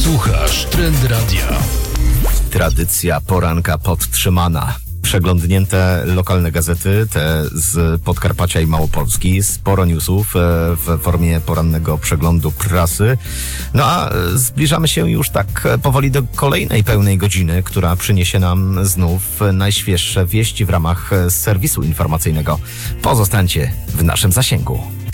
Słuchasz Trend Radia. Tradycja poranka podtrzymana. Przeglądnięte lokalne gazety, te z Podkarpacia i Małopolski, sporo newsów w formie porannego przeglądu prasy. No a zbliżamy się już tak powoli do kolejnej pełnej godziny, która przyniesie nam znów najświeższe wieści w ramach serwisu informacyjnego. Pozostańcie w naszym zasięgu.